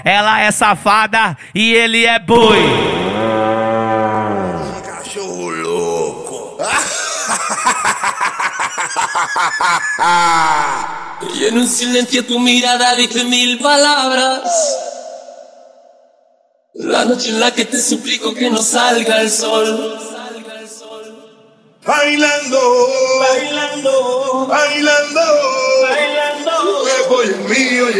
Ela é safada e ele é boi. Cachorro louco. Y en un silencio tu mirada dice mil palabras. La noche en la que te suplico que no salga el sol. Bailando, bailando, bailando, bailando. Que voy mío.